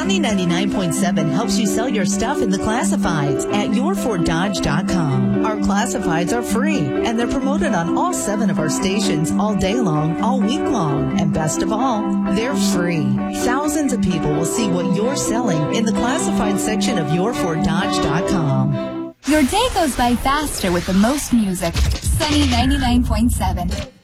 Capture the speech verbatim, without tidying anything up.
Sunny ninety-nine point seven helps you sell your stuff in the classifieds at your ford dodge dot com. Our classifieds are free, and they're promoted on all seven of our stations all day long, all week long. And best of all, they're free. Thousands of people will see what you're selling in the classified section of your ford dodge dot com. Your day goes by faster with the most music. Sunny ninety-nine point seven.